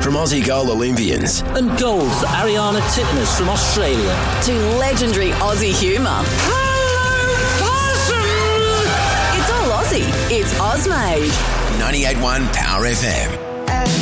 from Aussie goal Olympians. And gold for Ariana Titmus from Australia. To legendary Aussie humour. Hello, Possum! It's all Aussie. It's Ozmade. 98.1 Power FM.